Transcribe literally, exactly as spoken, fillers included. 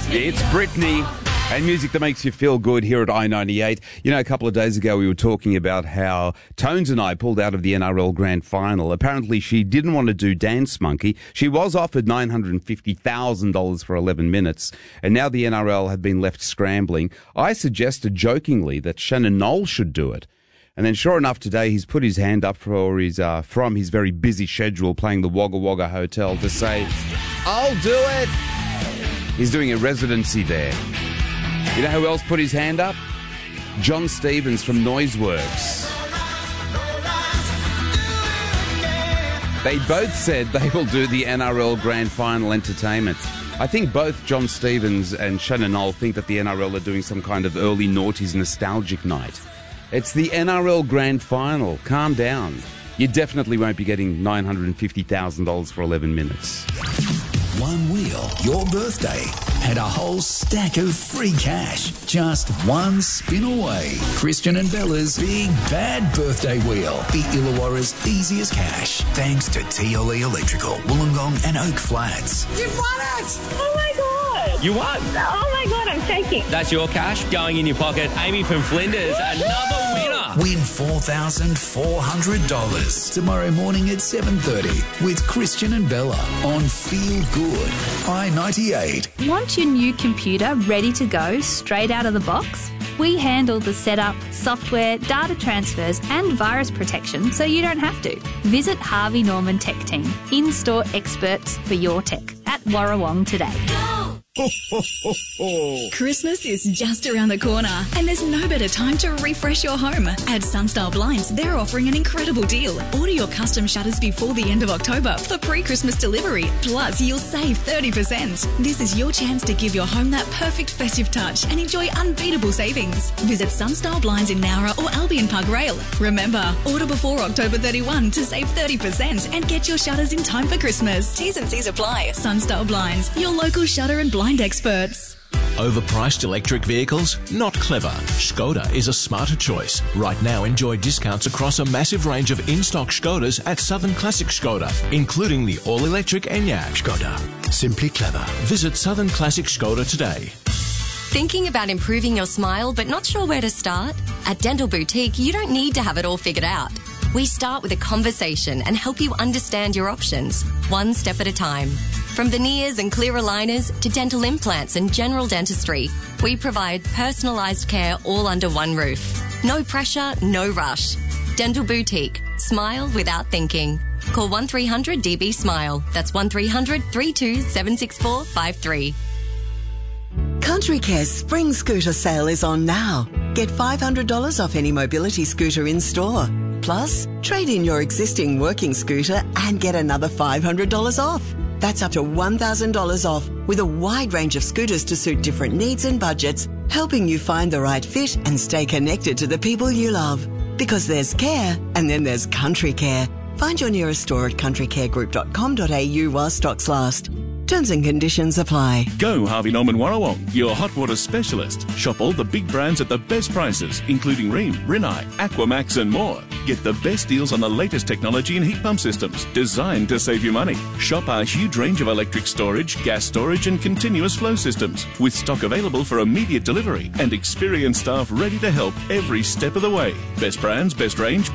It's Britney and music that makes you feel good here at I ninety-eight. You know, a couple of days ago we were talking about how Tones and I pulled out of the N R L Grand Final. Apparently she didn't want to do Dance Monkey. She was offered nine hundred fifty thousand dollars for eleven minutes, and now the N R L have been left scrambling. I suggested jokingly that Shannon Noll should do it. And then sure enough, today he's put his hand up for his, uh, from his very busy schedule playing the Wagga Wagga Hotel to say, I'll do it. He's doing a residency there. You know who else put his hand up? John Stevens from Noiseworks. They both said they will do the N R L Grand Final entertainment. I think both John Stevens and Shannon Noll think that the N R L are doing some kind of early noughties nostalgic night. It's the N R L Grand Final. Calm down. You definitely won't be getting nine hundred fifty thousand dollars for eleven minutes. One wheel, your birthday, and a whole stack of free cash. Just one spin away. Christian and Bella's Big Bad Birthday Wheel. The Illawarra's easiest cash. Thanks to T L E Electrical, Wollongong and Oak Flats. You've won it! Oh my God! You won! Oh my God, I'm shaking. That's your cash going in your pocket. Amy from Flinders, another winner. Win four thousand four hundred dollars tomorrow morning at seven thirty with Christian and Bella on Feel Good, I ninety-eight. Want your new computer ready to go straight out of the box? We handle the setup, software, data transfers and virus protection so you don't have to. Visit Harvey Norman Tech Team, in-store experts for your tech at Warrawong today. Ho, ho, ho, ho. Christmas is just around the corner and there's no better time to refresh your home. At Sunstyle Blinds, they're offering an incredible deal. Order your custom shutters before the end of October for pre-Christmas delivery. Plus, you'll save thirty percent. This is your chance to give your home that perfect festive touch and enjoy unbeatable savings. Visit Sunstyle Blinds in Nowra or Albion Park Rail. Remember, order before October thirty-first to save thirty percent and get your shutters in time for Christmas. T's and C's apply. Sunstyle Blinds, your local shutter and blind experts. Overpriced electric vehicles? Not clever. Skoda is a smarter choice. Right now, enjoy discounts across a massive range of in-stock Skodas at Southern Classic Skoda, including the all-electric Enyaq. Skoda. Simply clever. Visit Southern Classic Skoda today. Thinking about improving your smile but not sure where to start? At Dental Boutique, you don't need to have it all figured out. We start with a conversation and help you understand your options, one step at a time. From veneers and clear aligners to dental implants and general dentistry, we provide personalised care all under one roof. No pressure, no rush. Dental Boutique. Smile without thinking. Call one three hundred D B SMILE. That's one three hundred, three two seven six four five three. Country Care's Spring Scooter sale is on now. Get five hundred dollars off any mobility scooter in store. Plus, trade in your existing working scooter and get another five hundred dollars off. That's up to one thousand dollars off with a wide range of scooters to suit different needs and budgets, helping you find the right fit and stay connected to the people you love. Because there's care and then there's Country Care. Find your nearest store at country care group dot com dot a u while stocks last. Terms and conditions apply. Go Harvey Norman Warrawong, your hot water specialist. Shop all the big brands at the best prices, including Rheem, Rinnai, Aquamax and more. Get the best deals on the latest technology in heat pump systems, designed to save you money. Shop our huge range of electric storage, gas storage and continuous flow systems, with stock available for immediate delivery and experienced staff ready to help every step of the way. Best brands, best range,